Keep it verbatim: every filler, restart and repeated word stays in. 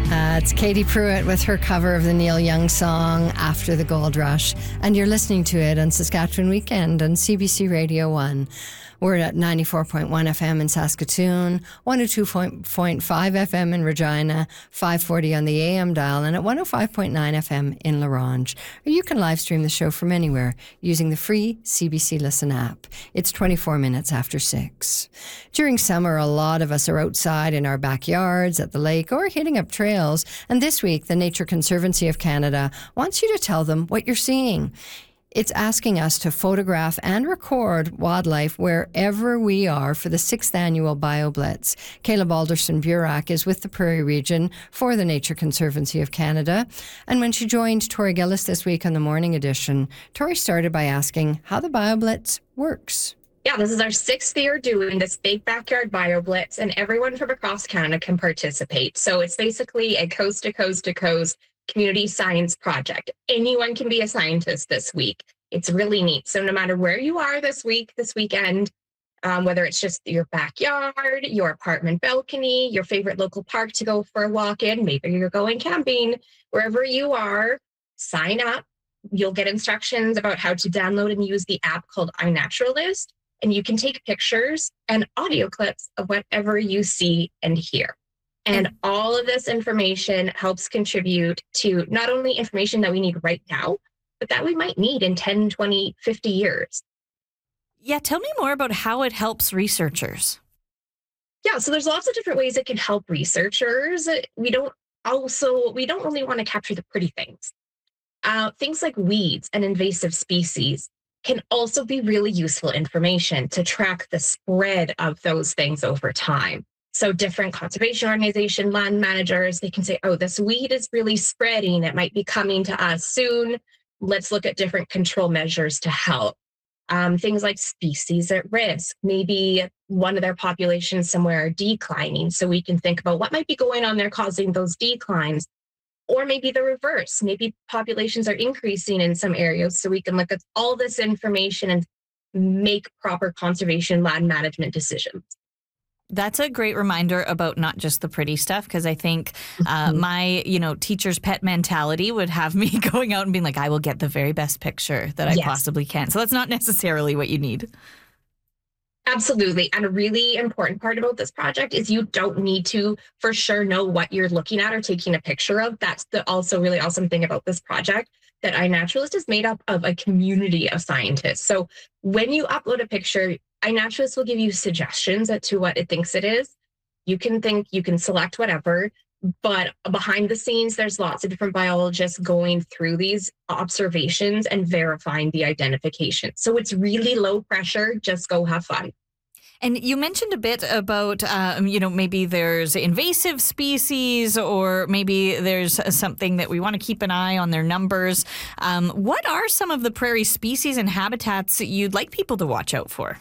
Uh, it's Katie Pruitt with her cover of the Neil Young song After the Gold Rush, and you're listening to it on Saskatchewan Weekend on C B C Radio one. We're at ninety-four point one F M in Saskatoon, one oh two point five F M in Regina, five forty on the A M dial, and at one oh five point nine F M in La Ronge. Or you can live stream the show from anywhere using the free C B C Listen app. It's twenty-four minutes after six. During summer, a lot of us are outside in our backyards, at the lake, or hitting up trails. And this week, the Nature Conservancy of Canada wants you to tell them what you're seeing. It's asking us to photograph and record wildlife wherever we are for the sixth annual BioBlitz. Caleb Alderson-Burak is with the Prairie Region for the Nature Conservancy of Canada. And when she joined Tori Gillis this week on the morning edition, Tori started by asking how the BioBlitz works. Yeah, this is our sixth year doing this big backyard BioBlitz, and everyone from across Canada can participate. So it's basically a coast to coast to coast community science project. Anyone can be a scientist this week. It's really neat. So no matter where you are this week, this weekend, um, whether it's just your backyard, your apartment balcony, your favorite local park to go for a walk in, maybe you're going camping, wherever you are, sign up. You'll get instructions about how to download and use the app called iNaturalist, and you can take pictures and audio clips of whatever you see and hear. And all of this information helps contribute to not only information that we need right now, but that we might need in ten, twenty, fifty years. Yeah, tell me more about how it helps researchers. Yeah, so there's lots of different ways it can help researchers. We don't also, we don't only want to capture the pretty things. Uh, things like weeds and invasive species can also be really useful information to track the spread of those things over time. So different conservation organization, land managers, they can say, oh, this weed is really spreading. It might be coming to us soon. Let's look at different control measures to help. Um, things like species at risk. Maybe one of their populations somewhere are declining. So we can think about what might be going on there causing those declines. Or maybe the reverse. Maybe populations are increasing in some areas. So we can look at all this information and make proper conservation land management decisions. That's a great reminder about not just the pretty stuff, because I think uh, Mm-hmm. my, you know, teacher's pet mentality would have me going out and being like, I will get the very best picture that I Yes. possibly can. So that's not necessarily what you need. Absolutely. And a really important part about this project is you don't need to for sure know what you're looking at or taking a picture of. That's the also really awesome thing about this project, that iNaturalist is made up of a community of scientists. So when you upload a picture, iNaturalist will give you suggestions as to what it thinks it is. You can think, you can select whatever, but behind the scenes, there's lots of different biologists going through these observations and verifying the identification. So it's really low pressure, just go have fun. And you mentioned a bit about, um, you know, maybe there's invasive species, or maybe there's something that we want to keep an eye on their numbers. Um, what are some of the prairie species and habitats that you'd like people to watch out for?